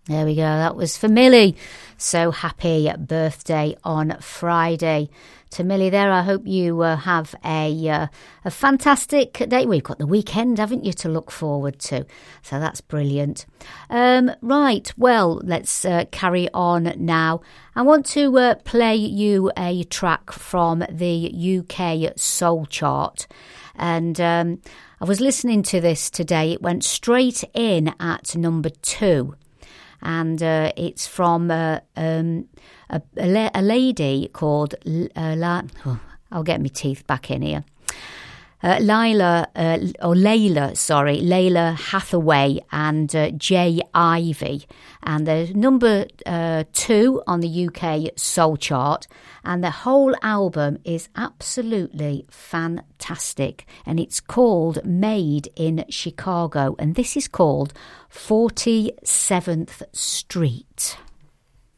There we go. That was for Millie. So happy birthday on Friday to Millie there. I hope you have a fantastic day. Well, you've got the weekend, haven't you, to look forward to. So that's brilliant. Right, well, let's carry on now. I want to play you a track from the UK Soul Chart. And I was listening to this today. It went straight in at number 2. And it's from a lady called I'll get my teeth back in here. Layla Hathaway and Jay Ivy, and they're number 2 on the UK Soul Chart, and the whole album is absolutely fantastic, and it's called Made in Chicago, and this is called 47th Street.